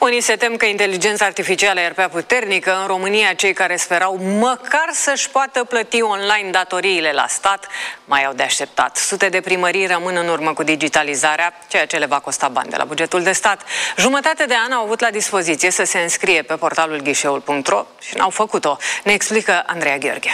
Unii se tem că inteligența artificială e prea puternică. În România, cei care sperau măcar să-și poată plăti online datoriile la stat mai au de așteptat. Sute de primării rămân în urmă cu digitalizarea, ceea ce le va costa bani de la bugetul de stat. Jumătate de an au avut la dispoziție să se înscrie pe portalul ghișeul.ro și n-au făcut-o. Ne explică Andreea Gheorghe.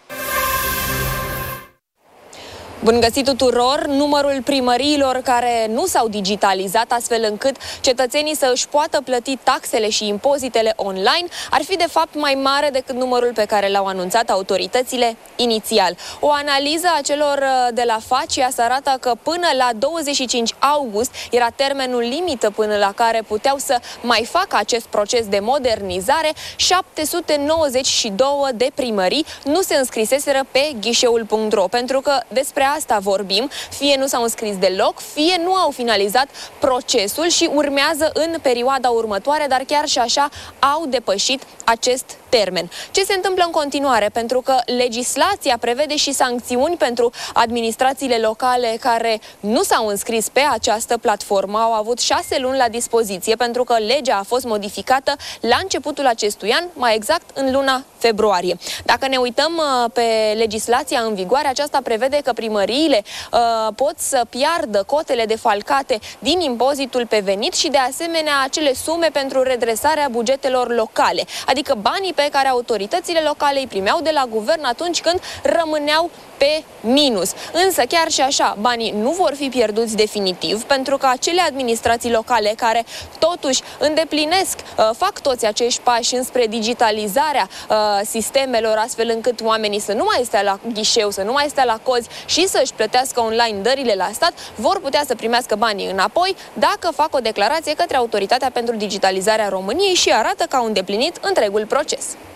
Bun găsit tuturor! Numărul primăriilor care nu s-au digitalizat astfel încât cetățenii să își poată plăti taxele și impozitele online ar fi de fapt mai mare decât numărul pe care l-au anunțat autoritățile inițial. O analiză a celor de la Facias arată că până la 25 august era termenul limită până la care puteau să mai facă acest proces de modernizare. 792 de primării nu se înscriseseră pe ghișeul.ro, pentru că despre asta vorbim, fie nu s-au înscris deloc, fie nu au finalizat procesul și urmează în perioada următoare, dar chiar și așa au depășit acest termen. Ce se întâmplă în continuare? Pentru că legislația prevede și sancțiuni pentru administrațiile locale care nu s-au înscris pe această platformă, au avut 6 luni la dispoziție, pentru că legea a fost modificată la începutul acestui an, mai exact în luna februarie. Dacă ne uităm pe legislația în vigoare, aceasta prevede că primăriile pot să piardă cotele defalcate din impozitul pe venit și de asemenea acele sume pentru redresarea bugetelor locale, adică banii pe care autoritățile locale îi primeau de la guvern atunci când rămâneau pe minus. Însă chiar și așa, banii nu vor fi pierduți definitiv, pentru că acele administrații locale care totuși îndeplinesc, fac toți acești pași înspre digitalizarea sistemelor, astfel încât oamenii să nu mai stea la ghișeu, să nu mai stea la cozi și să-și plătească online dările la stat, vor putea să primească banii înapoi dacă fac o declarație către Autoritatea pentru Digitalizarea României și arată că au îndeplinit întregul proces.